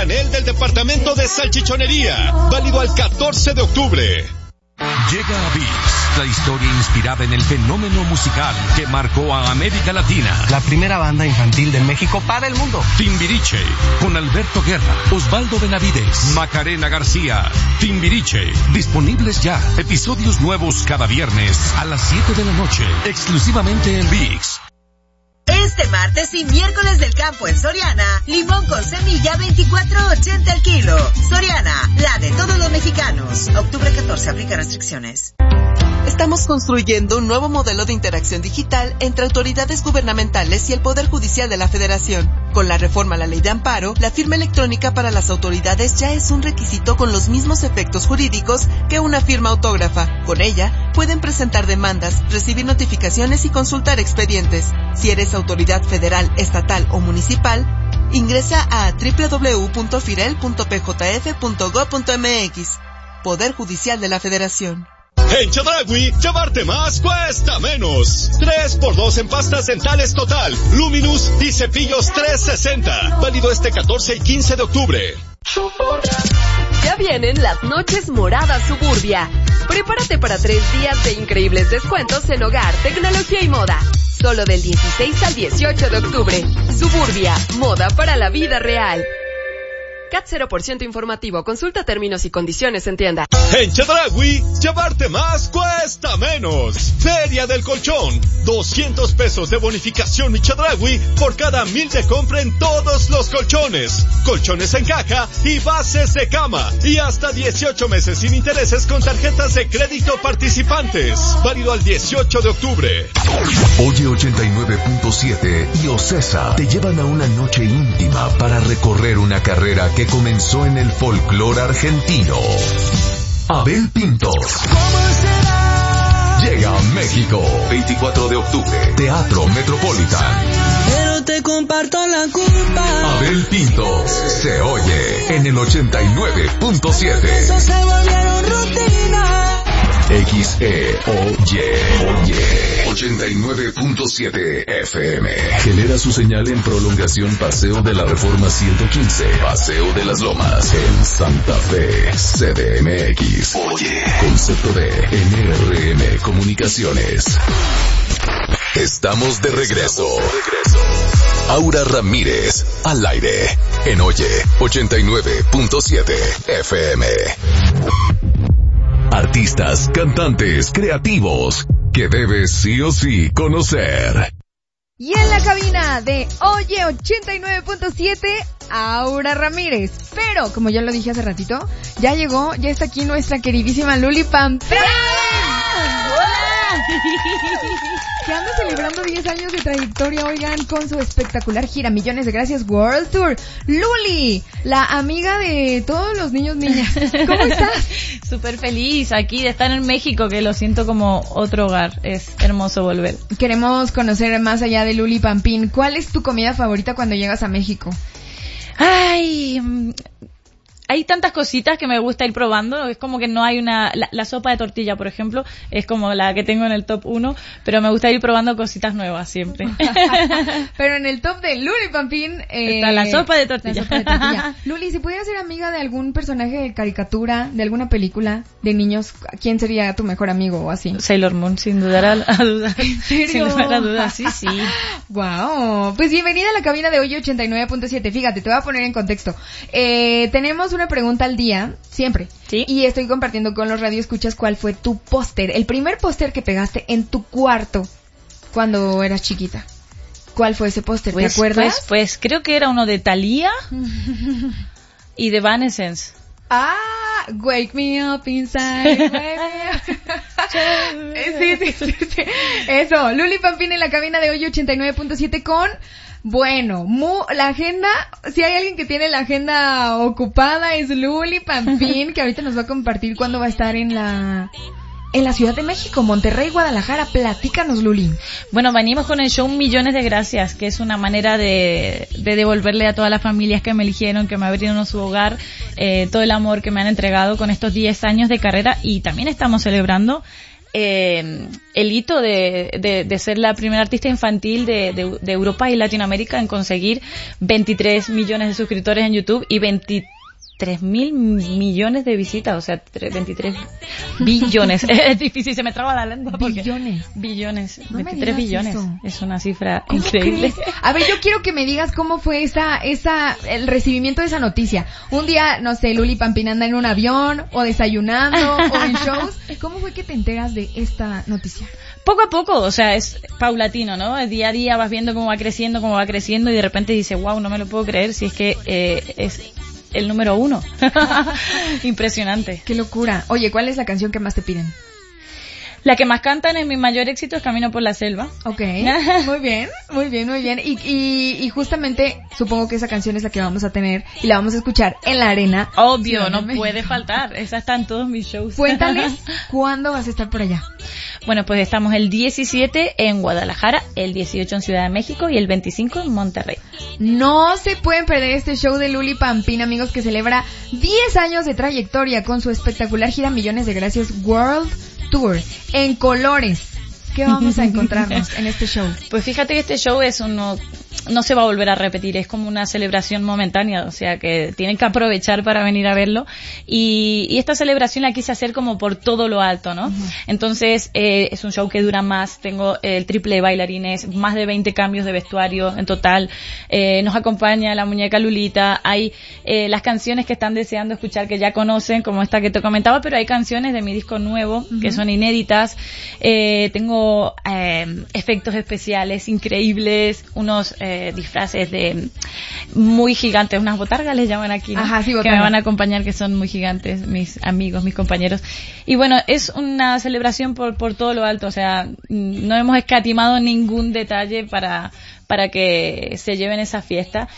granel del departamento de salchichonería. Válido al 14 de octubre. Llega a ViX, la historia inspirada en el fenómeno musical que marcó a América Latina. La primera banda infantil de México para el mundo. Timbiriche, con Alberto Guerra, Osvaldo Benavides, Macarena García. Timbiriche, disponibles ya. Episodios nuevos cada viernes a las 7 de la noche, exclusivamente en ViX. Este martes y miércoles del campo en Soriana, limón con semilla 24.80 el kilo. Soriana, la de todos los mexicanos. Octubre 14, aplica restricciones. Estamos construyendo un nuevo modelo de interacción digital entre autoridades gubernamentales y el Poder Judicial de la Federación. Con la reforma a la Ley de Amparo, la firma electrónica para las autoridades ya es un requisito con los mismos efectos jurídicos que una firma autógrafa. Con ella, pueden presentar demandas, recibir notificaciones y consultar expedientes. Si eres autoridad federal, estatal o municipal, ingresa a www.firel.pjf.gov.mx. Poder Judicial de la Federación. En Chedraui, llevarte más cuesta menos. 3x2 en pastas dentales Total, Luminous y cepillos 360. Válido este 14 y 15 de octubre. Ya vienen las noches moradas Suburbia. Prepárate para 3 días de increíbles descuentos en hogar, tecnología y moda. Solo del 16 al 18 de octubre. Suburbia, moda para la vida real. CAT 0% informativo. Consulta términos y condiciones en tienda. En Chedraui, llevarte más cuesta menos. Feria del Colchón. 200 pesos de bonificación y Chedraui por cada 1,000 de compra en todos los colchones. Colchones en caja y bases de cama. Y hasta 18 meses sin intereses con tarjetas de crédito participantes. Válido al 18 de octubre. Oye 89.7 y Ocesa te llevan a una noche íntima para recorrer una carrera que comenzó en el folclore argentino. Abel Pintos llega a México, 24 de octubre, Teatro Metropolitan. Pero te comparto la culpa. Abel Pintos se oye en el 89.7. Eso se volvieron rutina. XE Oye 89.7 FM. Genera su señal en prolongación Paseo de la Reforma 115, Paseo de las Lomas, en Santa Fe, CDMX. Oye, concepto de NRM Comunicaciones. Estamos de regreso. Aura Ramírez, al aire, en Oye 89.7 FM. Artistas, cantantes, creativos, que debes sí o sí conocer. Y en la cabina de Oye 89.7, Aura Ramírez. Pero, como ya lo dije hace ratito, ya llegó, ya está aquí nuestra queridísima Luli Pampín. ¡Hola! Que anda celebrando 10 años de trayectoria, oigan, con su espectacular gira Millones de Gracias World Tour. Luli, la amiga de todos los niños, niñas. ¿Cómo estás? Súper feliz aquí de estar en México, que lo siento como otro hogar. Es hermoso volver. Queremos conocer más allá de Luli Pampín. ¿Cuál es tu comida favorita cuando llegas a México? Ay, hay tantas cositas que me gusta ir probando. Es como que no hay la sopa de tortilla, por ejemplo, es como la que tengo en el top 1, pero me gusta ir probando cositas nuevas siempre. Pero en el top de Luli Pampín está la sopa de tortilla. Luli, si pudieras ser amiga de algún personaje de caricatura, de alguna película de niños, ¿quién sería tu mejor amigo o así? Sailor Moon, sin dudar a duda. ¿En serio? Sin lugar a dudas, sí. Wow. Pues bienvenida a la cabina de Oye 89.7. Fíjate, te voy a poner en contexto. Tenemos una pregunta al día, siempre. ¿Sí? Y estoy compartiendo con los radioescuchas cuál fue tu póster, el primer póster que pegaste en tu cuarto cuando eras chiquita. ¿Cuál fue ese póster? ¿Te acuerdas? Pues creo que era uno de Thalía y de Evanescence. Wake me up inside. Sí. Eso, Luli Pampín en la cabina de Oye 89.7 con... Bueno, la agenda, si hay alguien que tiene la agenda ocupada es Luli Pampín, que ahorita nos va a compartir cuándo va a estar en la Ciudad de México, Monterrey, Guadalajara. Platícanos, Luli. Bueno, venimos con el show Millones de Gracias, que es una manera de devolverle a todas las familias que me eligieron, que me abrieron su hogar, todo el amor que me han entregado con estos 10 años de carrera, y también estamos celebrando el hito de ser la primera artista infantil de Europa y Latinoamérica en conseguir 23 millones de suscriptores en YouTube y 23.000 millones de visitas, o sea, 23 billones. Es difícil, se me traba la lengua porque... Billones. No 23 billones. Eso. Es una cifra increíble. ¿Crees? A ver, yo quiero que me digas cómo fue el recibimiento de esa noticia. Un día, no sé, Luli Pampín anda en un avión, o desayunando, o en shows. ¿Cómo fue que te enteras de esta noticia? Poco a poco, o sea, es paulatino, ¿no? Día a día vas viendo cómo va creciendo y de repente dices, wow, no me lo puedo creer si es que es el número 1. Impresionante. Qué locura. Oye, ¿cuál es la canción que más te piden? La que más cantan en mi mayor éxito es Camino por la Selva. Ok, muy bien. Y justamente supongo que esa canción es la que vamos a tener y la vamos a escuchar en la arena. Obvio, no puede faltar. Esa está en todos mis shows. Cuéntales, ¿cuándo vas a estar por allá? Bueno, pues estamos el 17 en Guadalajara, el 18 en Ciudad de México y el 25 en Monterrey. No se pueden perder este show de Luli Pampín, amigos, que celebra 10 años de trayectoria con su espectacular gira Millones de Gracias World Tour en colores. ¿Qué vamos a encontrarnos en este show? Pues fíjate que este show no se va a volver a repetir, es como una celebración momentánea, o sea que tienen que aprovechar para venir a verlo y esta celebración la quise hacer como por todo lo alto, ¿no? Uh-huh. Entonces es un show que dura más, tengo el triple de bailarines, más de 20 cambios de vestuario en total, nos acompaña la muñeca Lulita, hay las canciones que están deseando escuchar que ya conocen, como esta que te comentaba, pero hay canciones de mi disco nuevo que son inéditas, tengo efectos especiales increíbles, unos disfraces de muy gigantes, unas botargas les llaman aquí, ¿no? Ajá, sí, que me van a acompañar, que son muy gigantes, mis amigos, mis compañeros. Y bueno, es una celebración por todo lo alto, o sea, no hemos escatimado ningún detalle para que se lleven esa fiesta.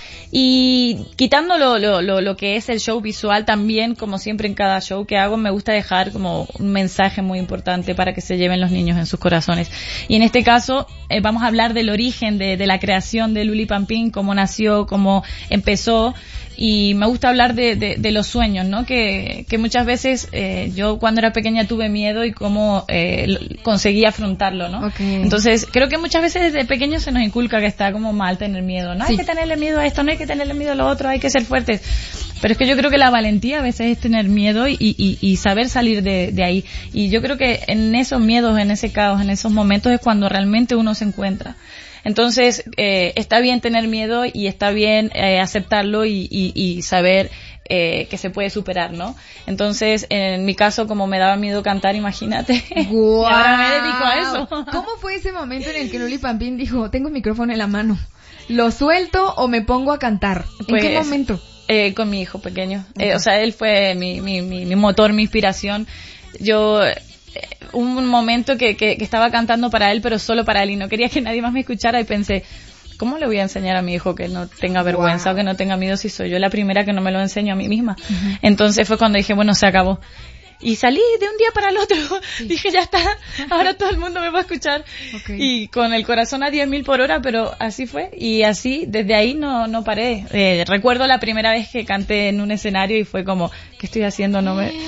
Y quitando lo que es el show visual, también, como siempre en cada show que hago, me gusta dejar como un mensaje muy importante para que se lleven los niños en sus corazones. Y en este caso, vamos a hablar del origen de la creación de Luli Pampín, cómo nació, cómo empezó. Y me gusta hablar de los sueños, ¿no? Que muchas veces yo cuando era pequeña tuve miedo y cómo conseguí afrontarlo, ¿no? Okay. Entonces creo que muchas veces desde pequeños se nos inculca que está como mal tener miedo, ¿no? Sí. Hay que tenerle miedo a esto, no hay que tenerle miedo a lo otro, hay que ser fuertes. Pero es que yo creo que la valentía a veces es tener miedo y saber salir de ahí. Y yo creo que en esos miedos, en ese caos, en esos momentos es cuando realmente uno se encuentra. Entonces, está bien tener miedo y está bien aceptarlo y saber que se puede superar, ¿no? Entonces, en mi caso, como me daba miedo cantar, imagínate. ¡Guau! Y ahora me dedico a eso. ¿Cómo fue ese momento en el que Luli Pampín dijo, tengo el micrófono en la mano, ¿lo suelto o me pongo a cantar? ¿En qué momento? Con mi hijo pequeño. O sea, él fue mi motor, mi inspiración. Yo... un momento que estaba cantando para él, pero solo para él, y no quería que nadie más me escuchara, y pensé, ¿cómo le voy a enseñar a mi hijo que no tenga vergüenza o que no tenga miedo si soy yo la primera que no me lo enseño a mí misma? Uh-huh. Entonces fue cuando dije, bueno, se acabó. Y salí de un día para el otro. Sí. Dije, ya está, ahora todo el mundo me va a escuchar. Okay. Y con el corazón a 10.000 por hora, pero así fue. Y así, desde ahí no paré. Recuerdo la primera vez que canté en un escenario y fue como, ¿qué estoy haciendo?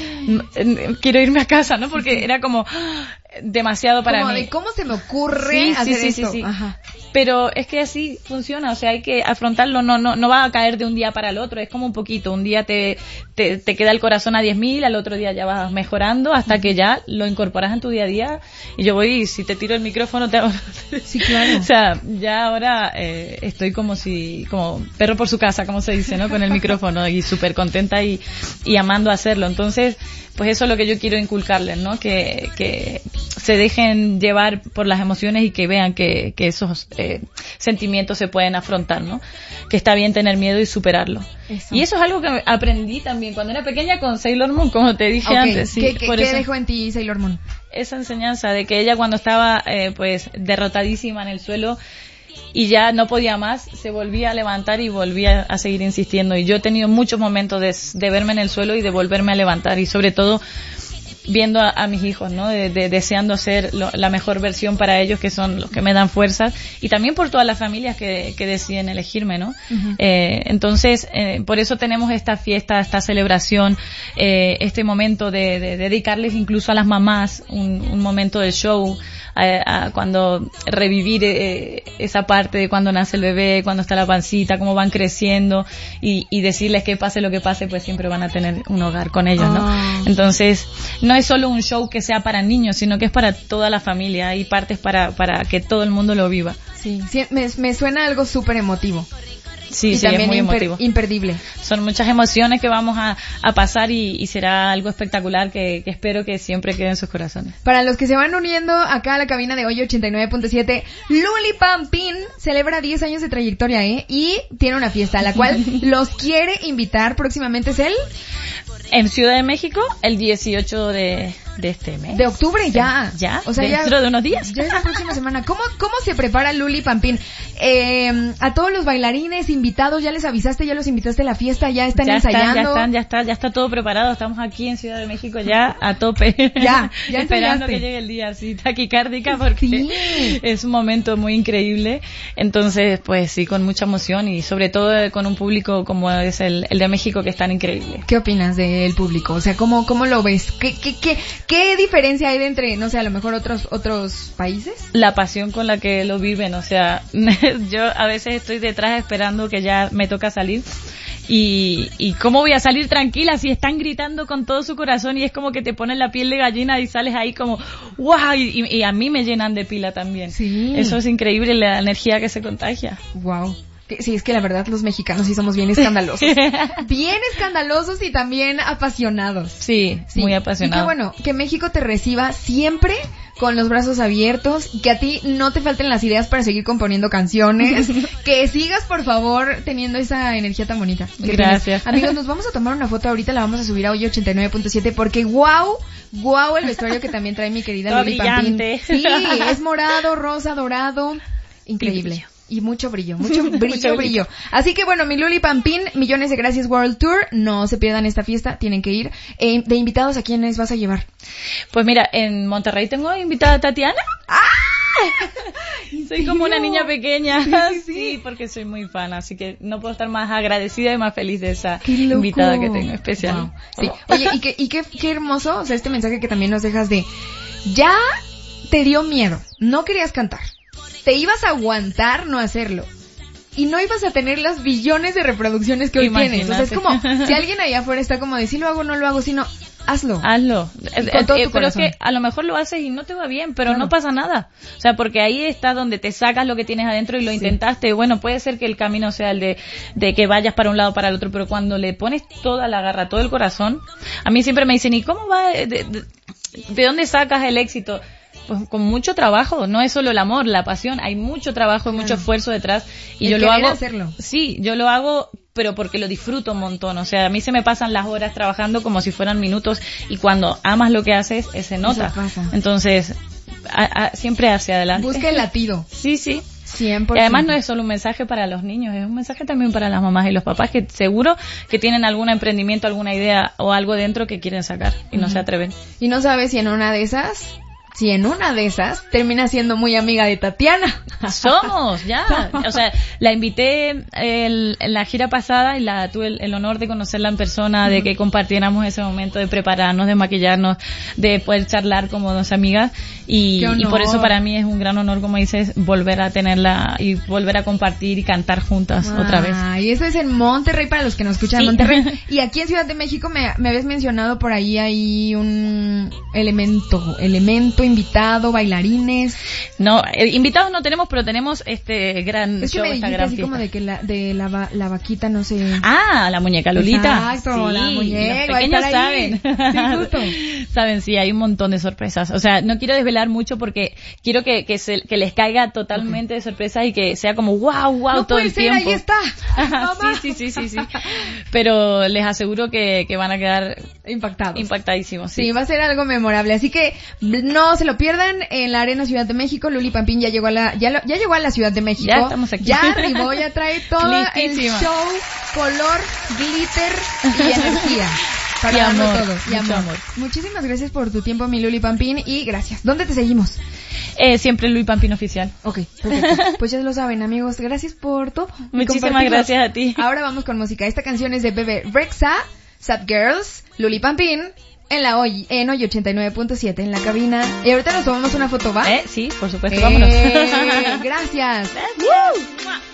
Quiero irme a casa, ¿no? Porque era como demasiado para como mí. De ¿cómo se me ocurre hacer esto? Sí. Ajá. Pero es que así funciona, o sea, hay que afrontarlo, no va a caer de un día para el otro, es como un poquito, un día te queda el corazón a 10.000, al otro día ya vas mejorando hasta que ya lo incorporas en tu día a día, y yo voy, y si te tiro el micrófono te hago... Sí, claro. O sea, ya ahora estoy como perro por su casa, como se dice, ¿no? Con el micrófono, y súper contenta y amando hacerlo. Entonces, pues eso es lo que yo quiero inculcarles, ¿no? Que se dejen llevar por las emociones y que vean que esos sentimientos se pueden afrontar, ¿no? Que está bien tener miedo y superarlo. Eso. Y eso es algo que aprendí también cuando era pequeña con Sailor Moon, como te dije antes. Sí, ¿Qué dejó en ti Sailor Moon? Esa enseñanza de que ella, cuando estaba pues derrotadísima en el suelo y ya no podía más, se volvía a levantar y volvía a seguir insistiendo. Y yo he tenido muchos momentos de verme en el suelo y de volverme a levantar, y sobre todo viendo a mis hijos, ¿no? Deseando ser la mejor versión para ellos, que son los que me dan fuerzas, y también por todas las familias que deciden elegirme, ¿no? Uh-huh. Entonces, por eso tenemos esta fiesta, esta celebración, este momento de dedicarles incluso a las mamás un momento del show, a cuando revivir esa parte de cuando nace el bebé, cuando está la pancita, cómo van creciendo, y decirles que pase lo que pase, pues siempre van a tener un hogar con ellos, ¿no? Entonces, no es solo un show que sea para niños, sino que es para toda la familia. Hay partes para que todo el mundo lo viva. Sí, me suena algo súper emotivo. Sí, y sí, también es muy emotivo. Imperdible. Son muchas emociones que vamos a pasar y será algo espectacular que espero que siempre quede en sus corazones. Para los que se van uniendo acá a la cabina de hoy 89.7, Luli Pampín celebra 10 años de trayectoria, y tiene una fiesta a la cual los quiere invitar próximamente. ¿Es él? En Ciudad de México, el 18 de este mes. De octubre, ya. Ya, o sea, dentro de unos días. Ya es la próxima semana. ¿Cómo se prepara Luli Pampín? A todos los bailarines, invitados, ¿ya les avisaste? ¿Ya los invitaste a la fiesta? ¿Ya están ensayando? Ya está todo preparado. Estamos aquí en Ciudad de México ya a tope. Ya esperando que llegue el día así taquicárdica, porque es un momento muy increíble. Entonces, pues sí, con mucha emoción, y sobre todo con un público como es el de México, que es tan increíble. ¿Qué opinas del público? O sea, ¿cómo lo ves? ¿Qué diferencia hay entre, no sé, a lo mejor otros países? La pasión con la que lo viven, o sea, yo a veces estoy detrás esperando que ya me toca salir, y cómo voy a salir tranquila si están gritando con todo su corazón, y es como que te ponen la piel de gallina y sales ahí como wow, y a mí me llenan de pila también. Sí. Eso es increíble, la energía que se contagia. Wow. Sí, es que la verdad los mexicanos sí somos bien escandalosos. Bien escandalosos y también apasionados. Sí, muy apasionados. Y qué bueno, que México te reciba siempre con los brazos abiertos, y que a ti no te falten las ideas para seguir componiendo canciones. Que sigas, por favor, teniendo esa energía tan bonita. Gracias. Amigos, nos vamos a tomar una foto ahorita, la vamos a subir a hoy 89.7, porque wow el vestuario que también trae mi querida Luli Pampín. Sí, es morado, rosa, dorado. Increíble. Y mucho brillo. Así que bueno, mi Luli Pampín, millones de gracias World Tour. No se pierdan esta fiesta, tienen que ir. De invitados, ¿a quiénes vas a llevar? Pues mira, en Monterrey tengo invitada a Tatiana. Soy como una niña pequeña. Sí, porque soy muy fan, así que no puedo estar más agradecida y más feliz de esa invitada que tengo especial. Wow. Sí. Oye, y qué hermoso, o sea, este mensaje que también nos dejas de, ya te dio miedo, no querías cantar, te ibas a aguantar no hacerlo, y no ibas a tener las billones de reproducciones que hoy tienes. O sea, es como si alguien allá afuera está como de, si lo hago, no lo hago, sino hazlo. Con todo tu pero es que a lo mejor lo haces y no te va bien, pero no pasa nada. O sea, porque ahí está donde te sacas lo que tienes adentro y lo intentaste. Bueno, puede ser que el camino sea el de que vayas para un lado o para el otro, pero cuando le pones toda la garra, todo el corazón, a mí siempre me dicen, ¿y cómo va? ¿De dónde sacas el éxito? Pues con mucho trabajo, no es solo el amor, la pasión, hay mucho trabajo y mucho esfuerzo detrás, y yo lo hago. Hacerlo. Sí, yo lo hago, pero porque lo disfruto un montón. O sea, a mí se me pasan las horas trabajando como si fueran minutos, y cuando amas lo que haces, se nota. Entonces, siempre hacia adelante. Busca el latido. Sí. 100%. Y además no es solo un mensaje para los niños, es un mensaje también para las mamás y los papás, que seguro que tienen algún emprendimiento, alguna idea o algo dentro que quieren sacar y no se atreven. Y no sabes si en una de esas termina siendo muy amiga de Tatiana. Somos, ya. O sea, la invité en la gira pasada y tuve el honor de conocerla en persona, de que compartiéramos ese momento, de prepararnos, de maquillarnos, de poder charlar como dos amigas, y por eso para mí es un gran honor, como dices, volver a tenerla y volver a compartir y cantar juntas otra vez. Y eso es en Monterrey, para los que nos escuchan en Monterrey. Y aquí en Ciudad de México me habías mencionado por ahí hay un elemento invitado, bailarines. No, invitados no tenemos, pero tenemos gran show, esta gran fiesta. Como de que la vaquita, no sé. La muñeca Lolita. Exacto, sí, la muñeca. Los pequeños saben. Sí, justo. Saben, sí, hay un montón de sorpresas. O sea, no quiero desvelar mucho porque quiero que les caiga totalmente de sorpresas y que sea como wow no todo el tiempo. Ahí está. Sí. Pero les aseguro que van a quedar impactadísimos. Sí, va a ser algo memorable. Así que no se lo pierdan, en la Arena Ciudad de México. Luli Pampín ya llegó a la Ciudad de México. Ya estamos aquí. Ya arribó, ya trae todo el show, color, glitter y energía. Para y darlo amor, todo. Y mucho amor. Muchísimas gracias por tu tiempo, mi Luli Pampín, y gracias. ¿Dónde te seguimos? Siempre Luli Pampín Oficial. Ok, perfecto. Pues ya lo saben, amigos. Gracias por todo. Muchísimas gracias a ti. Ahora vamos con música. Esta canción es de Bebe Rexha, Sad Girls, Luli Pampín, en Hoy 89.7, en la cabina. Y ahorita nos tomamos una foto, ¿va? Sí, por supuesto, vámonos. Gracias.